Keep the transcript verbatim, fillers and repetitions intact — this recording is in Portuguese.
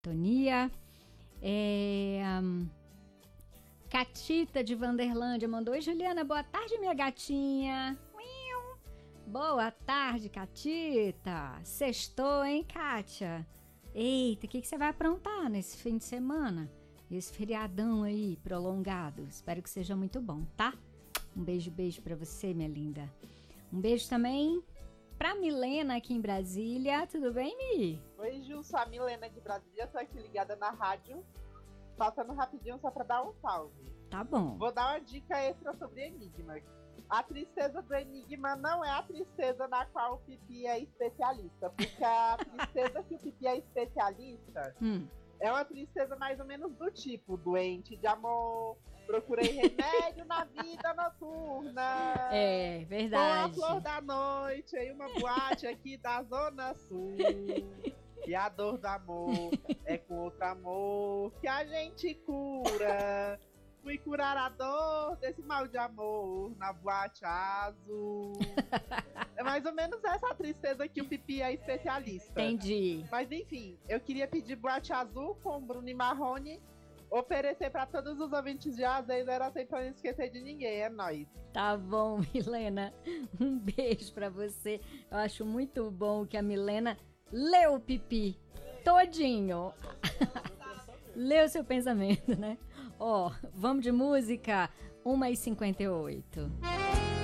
sintonia. É, um, Catita de Vanderlândia mandou: oi, Juliana, boa tarde, minha gatinha. Boa tarde, Catita. Sextou, hein, Kátia? Eita, o que, que você vai aprontar nesse fim de semana? Esse feriadão aí, prolongado. Espero que seja muito bom, tá? Um beijo, beijo pra você, minha linda. Um beijo também pra Milena aqui em Brasília. Tudo bem, Mi? Oi, Ju, sou a Milena de Brasília. Tô aqui ligada na rádio. Passando rapidinho só pra dar um salve. Tá bom. Vou dar uma dica extra sobre Enigma. A tristeza do Enigma não é a tristeza na qual o Pipi é especialista. Porque a tristeza que o Pipi é especialista hum. é uma tristeza mais ou menos do tipo: doente de amor, procurei remédio na vida noturna. É, verdade. Com a flor da noite em uma boate aqui da Zona Sul. E a dor do amor é com outro amor que a gente cura. Fui curar a dor desse mal de amor na boate azul. É mais ou menos essa a tristeza que o Pipi é especialista. Entendi. Mas enfim, eu queria pedir boate azul com Bruno e Marrone. Oferecer para todos os ouvintes de A Z zero sem pra não esquecer de ninguém. É nóis. Tá bom, Milena. Um beijo pra você. Eu acho muito bom que a Milena leu o Pipi todinho. Leu seu pensamento, né? Ó, oh, vamos de música. uma e cinquenta e oito.